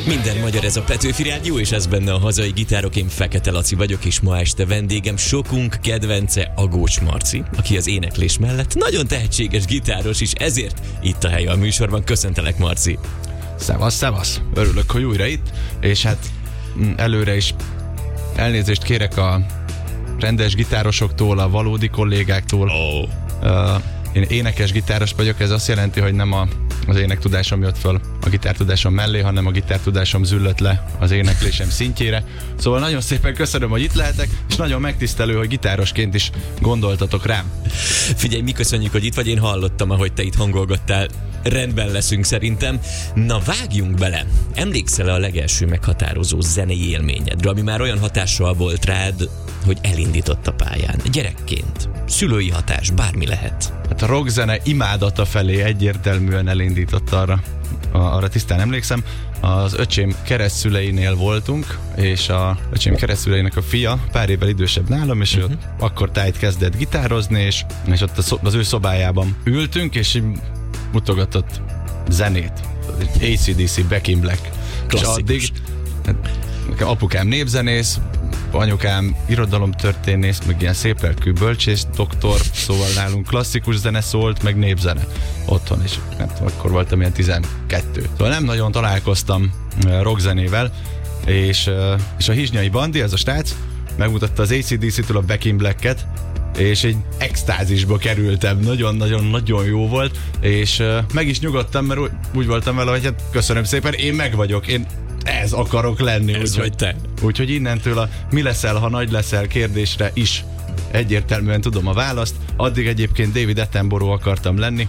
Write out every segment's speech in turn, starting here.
Minden magyar, ez a Petőfi Rádió, és ez benne a hazai gitárok. Én Fekete Laci vagyok, és ma este vendégem sokunk kedvence Agócs Marci, aki az éneklés mellett nagyon tehetséges gitáros is, ezért itt a helye a műsorban. Köszöntelek, Marci! Szevasz! Örülök, hogy újra itt, és hát előre is elnézést kérek a rendes gitárosoktól, a valódi kollégáktól. Én énekes gitáros vagyok, ez azt jelenti, hogy nem az énektudásom jött föl a gitártudásom mellé, hanem a gitártudásom züllött le az éneklésem szintjére. Szóval nagyon szépen köszönöm, hogy itt lehetek, és nagyon megtisztelő, hogy gitárosként is gondoltatok rám. Figyelj, mi köszönjük, hogy itt vagy, én hallottam, ahogy te itt hangolgattál. Rendben leszünk szerintem. Na, vágjunk bele! Emlékszel a legelső meghatározó zenei élményedre, ami már olyan hatással volt rád, hogy elindított a pályán? Gyerekként, szülői hatás, bármi lehet. Hát a rockzene imádata felé egyértelműen elindított arra tisztán emlékszem. Az öcsém keresztszüleinél voltunk, és a öcsém keresztszüleinek a fia pár évvel idősebb nálam, és ő akkor tájt kezdett gitározni, és ott az ő szobájában ültünk, és mutogatott zenét. AC/DC, Back in Black. Klasszikus. És addig apukám népzenész, anyukám irodalomtörténész, meg ilyen szép lelkű bölcsész doktor, szóval nálunk klasszikus zene szólt, meg népzene otthon is. Nem tudom, akkor voltam ilyen 12. Szóval nem nagyon találkoztam rockzenével, és a Hizsnyai Bandi, ez a srác, megmutatta az AC/DC-től a Back in Black-et, és egy extázisba kerültem, nagyon-nagyon-nagyon jó volt, és meg is nyugodtam, mert úgy voltam vele, hogy hát köszönöm szépen, én meg vagyok, én ez akarok lenni. Ez vagy te. Úgyhogy innentől a mi leszel, ha nagy leszel kérdésre is egyértelműen tudom a választ. Addig egyébként David Attenborough akartam lenni.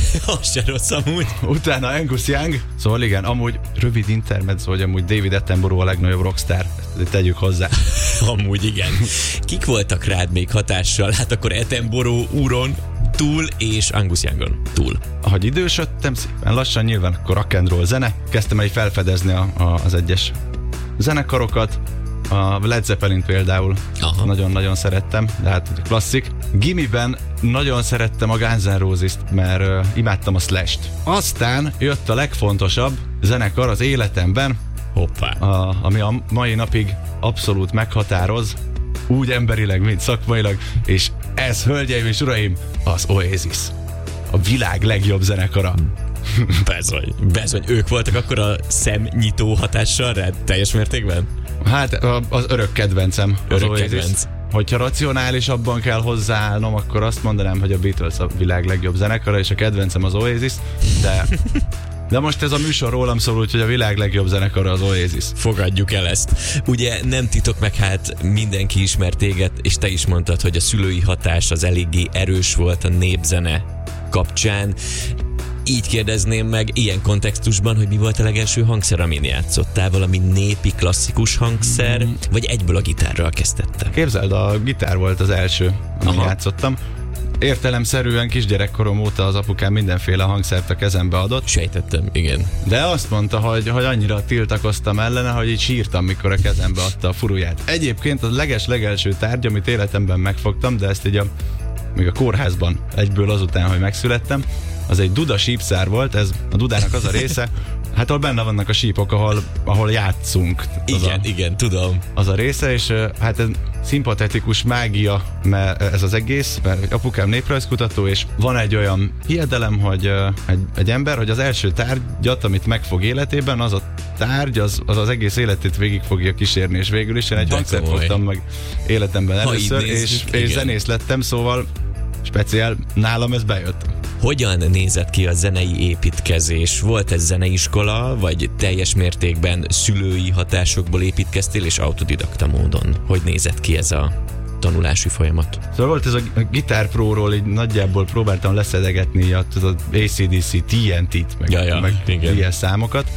Az se rossz amúgy. Utána Angus Young. Szóval igen, amúgy rövid intermezzo, hogy amúgy David Attenborough a legnagyobb rockstar. Ezt tegyük hozzá. Amúgy igen. Kik voltak rád még hatással? Hát akkor Attenborough úron túl és Angus Youngon túl. Ahogy idősödtem, szépen lassan nyilván akkor rock and roll zene. Kezdtem egy felfedezni az egyes zenekarokat. A Led Zeppelin például nagyon-nagyon szerettem, de hát klasszik. Gimiben nagyon szerettem a Guns N' Roses-t, mert imádtam a Slash-t. Aztán jött a legfontosabb zenekar az életemben, ami a mai napig abszolút meghatároz, úgy emberileg, mint szakmailag, és ez, hölgyeim és uraim, az Oasis. A világ legjobb zenekara. Bezony, ők voltak akkor a szemnyitó hatással rád teljes mértékben? Hát az örök kedvencem. Örök kedvenc. Hogyha racionálisabban kell hozzáállnom, akkor azt mondanám, hogy a Beatles a világ legjobb zenekara, és a kedvencem az Oasis, de most ez a műsor rólam szól, úgyhogy a világ legjobb zenekara az Oasis. Fogadjuk el ezt. Ugye nem titok meg, hát mindenki ismer téged, és te is mondtad, hogy a szülői hatás az eléggé erős volt a népzene kapcsán. Így kérdezném meg ilyen kontextusban, hogy mi volt a legelső hangszer, amin játszottál? Valami népi klasszikus hangszer, vagy egyből a gitárral kezdtettek? Képzeld, a gitár volt az első, amin játszottam. Értelemszerűen kisgyerekkorom óta az apukám mindenféle hangszert a kezembe adott. Sejtettem, igen. De azt mondta, hogy annyira tiltakoztam ellene, hogy így sírtam, mikor a kezembe adta a furuját. Egyébként a legelső tárgy, amit életemben megfogtam, de ezt így még a kórházban egyből azután, hogy megszülettem, az egy duda sípszár volt, ez a dudának az a része, hát ahol benne vannak a sípok, ahol játszunk. Igen, tudom. Az a része, és hát ez szimpatetikus mágia, mert ez az egész, mert apukám néprajzkutató, és van egy olyan hiedelem, hogy egy ember, hogy az első tárgyat, amit megfog életében, az a tárgy, az egész életét végig fogja kísérni, és végül is én egy hangszert fogtam meg életemben először, és zenész lettem, szóval speciál nálam ez bejött. Hogyan nézett ki a zenei építkezés? Volt ez zeneiskola, vagy teljes mértékben szülői hatásokból építkeztél, és autodidakta módon? Hogy nézett ki ez a tanulási folyamat? Szóval volt ez a Guitar Pro-ról, így nagyjából próbáltam leszedegetni az AC/DC TNT-t, meg ilyen számokat.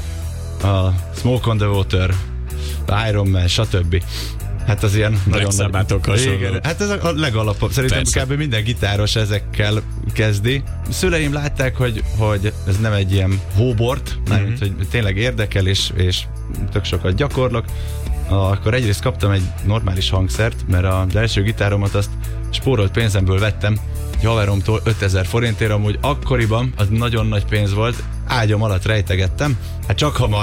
A Smoke on the Water, Iron Man, stb. Hát az ilyen nagyon nagy... Hát ez a legalapabb. Szerintem kb. Minden gitáros ezekkel kezdi. Szüleim látták, hogy ez nem egy ilyen hóbort, mármint, hogy tényleg érdekel, és tök sokat gyakorlok. Akkor egyrészt kaptam egy normális hangszert, mert az első gitáromat azt spórolt pénzemből vettem, egy haveromtól 5000 forintért, amúgy akkoriban az nagyon nagy pénz volt, ágyam alatt rejtegettem. Hát csak hamar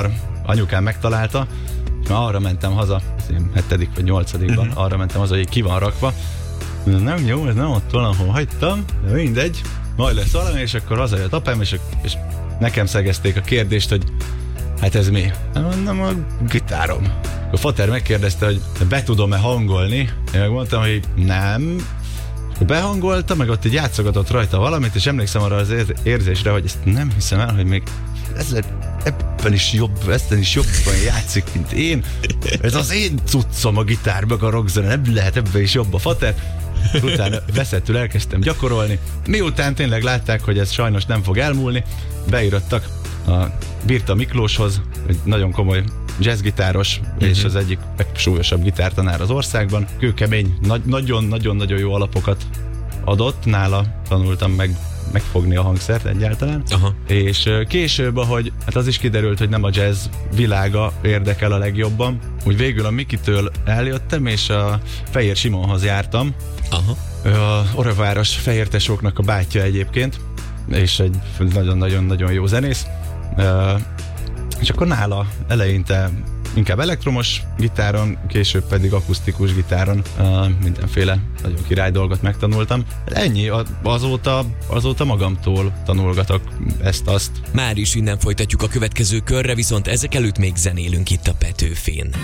anyukám megtalálta, és már arra mentem haza, 7. vagy 8-ban, arra mentem haza, hogy ki van rakva. Nem jó, ez nem ott valahol hagytam, de mindegy, majd lesz valami, és akkor hazajött apám, és nekem szegezték a kérdést, hogy hát ez mi? Nem, a gitárom. A fater megkérdezte, hogy be tudom-e hangolni, én megmondtam, hogy nem. Behangolta, meg ott így játszogatott rajta valamit, és emlékszem arra az érzésre, hogy ezt nem hiszem el, hogy még ebben is jobban játszik, mint én. Ez az én cuccom a gitár, meg a rockzene, nem lehet ebben is jobb a fater. Utána veszettül elkezdtem gyakorolni. Miután tényleg látták, hogy ez sajnos nem fog elmúlni, beírattak a Birta Miklóshoz, egy nagyon komoly jazzgitáros, és az egyik legsúlyosabb gitártanár az országban. Kőkemény, nagyon-nagyon jó alapokat adott, nála tanultam megfogni a hangszert egyáltalán. Aha. És később, ahogy hát az is kiderült, hogy nem a jazz világa érdekel a legjobban, úgy végül a Mikitől eljöttem, és a Fehér Simonhoz jártam. Aha. A Oraváros fehértesóknak a bátyja egyébként, és egy nagyon-nagyon jó zenész. És akkor nála eleinte inkább elektromos gitáron, később pedig akusztikus gitáron mindenféle nagyon király dolgot megtanultam. Ennyi, azóta magamtól tanulgatok ezt-azt. Már is innen folytatjuk a következő körre, viszont ezek előtt még zenélünk itt a Petőfin.